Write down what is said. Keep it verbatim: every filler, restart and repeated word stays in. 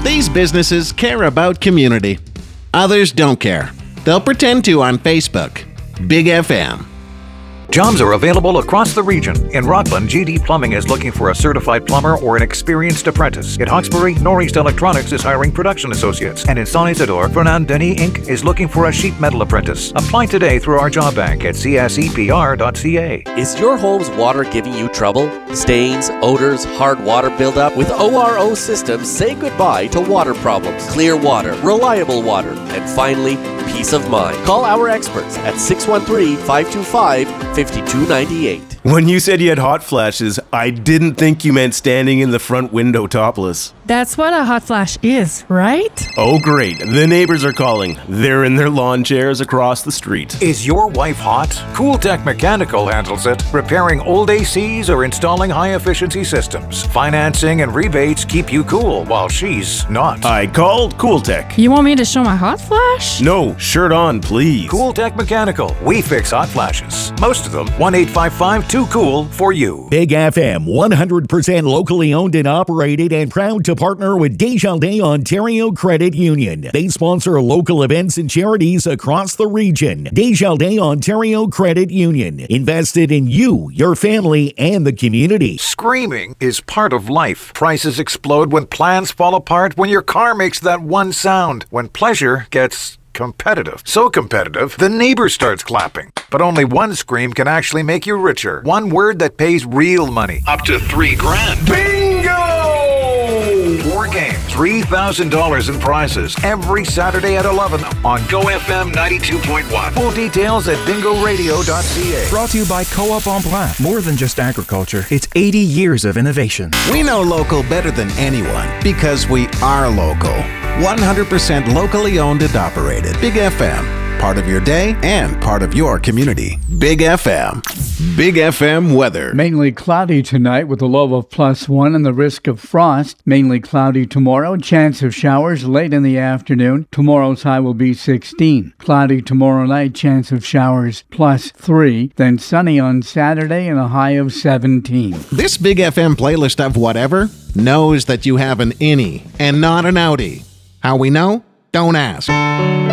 These businesses care about community. Others don't care. They'll pretend to on Facebook. Big F M. Jobs are available across the region. In Rockland, G D Plumbing is looking for a certified plumber or an experienced apprentice. In Hawkesbury, Northeast Electronics is hiring production associates. And in San Isidore, Fernand Denis Incorporated is looking for a sheet metal apprentice. Apply today through our job bank at c s e p r dot c a. Is your home's water giving you trouble? Stains, odors, hard water buildup? With O R O Systems, say goodbye to water problems. Clear water, reliable water, and finally, peace of mind. Call our experts at six one three, five two five, five two nine eight. When you said you had hot flashes, I didn't think you meant standing in the front window topless. That's what a hot flash is, right? Oh great, the neighbors are calling. They're in their lawn chairs across the street. Is your wife hot? Cooltech Mechanical handles it. Repairing old A Cs or installing high-efficiency systems. Financing and rebates keep you cool while she's not. I called Cooltech. You want me to show my hot flash? No, shirt on, please. Cooltech Mechanical. We fix hot flashes. Most of them, one eight five five two cool for you. Big F M, one hundred percent locally owned and operated and proud to partner with Desjardins Ontario Credit Union. They sponsor local events and charities across the region. Desjardins Ontario Credit Union. Invested in you, your family, and the community. Screaming is part of life. Prices explode when plans fall apart, when your car makes that one sound, when pleasure gets competitive. So competitive, the neighbor starts clapping. But only one scream can actually make you richer. One word that pays real money. Up to three grand. Bingo! Four games, three thousand dollars in prizes every Saturday at eleven on Go F M ninety-two point one. Full details at bingo radio dot c a. Brought to you by Co-op Emploi. More than just agriculture, it's eighty years of innovation. We know local better than anyone because we are local. one hundred percent locally owned and operated. Big F M. Part of your day and part of your community. Big F M. Big F M weather. Mainly cloudy tonight with a low of plus one and the risk of frost. Mainly cloudy tomorrow. Chance of showers late in the afternoon. Tomorrow's high will be sixteen. Cloudy tomorrow night. Chance of showers plus three. Then sunny on Saturday and a high of seventeen. This Big F M playlist of whatever knows that you have an innie and not an outie. How we know? Don't ask.